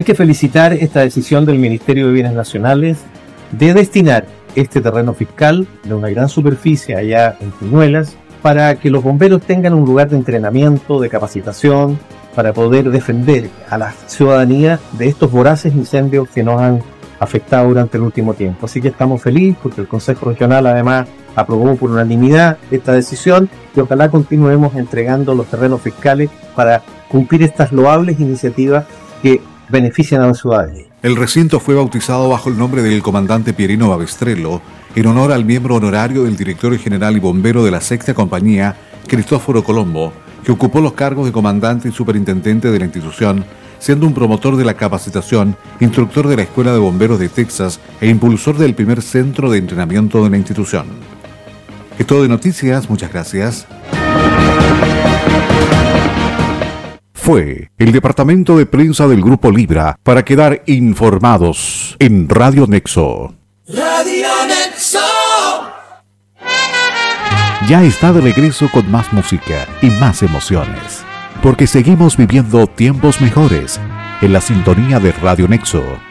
que felicitar esta decisión del Ministerio de Bienes Nacionales de destinar este terreno fiscal de una gran superficie allá en Peñuelas para que los bomberos tengan un lugar de entrenamiento, de capacitación, para poder defender a la ciudadanía de estos voraces incendios que nos han afectado durante el último tiempo. Así que estamos felices porque el Consejo Regional además aprobó por unanimidad esta decisión y ojalá continuemos entregando los terrenos fiscales para cumplir estas loables iniciativas que benefician a la ciudadanía. El recinto fue bautizado bajo el nombre del comandante Pierino Babestrello en honor al miembro honorario del directorio general y bombero de la Sexta Compañía, Cristóforo Colombo, que ocupó los cargos de comandante y superintendente de la institución, siendo un promotor de la capacitación, instructor de la Escuela de Bomberos de Texas e impulsor del primer centro de entrenamiento de la institución. Es todo de noticias, muchas gracias. Fue el departamento de prensa del Grupo Libra para quedar informados en Radio Nexo. Radio Nexo. Ya está de regreso con más música y más emociones, porque seguimos viviendo tiempos mejores en la sintonía de Radio Nexo.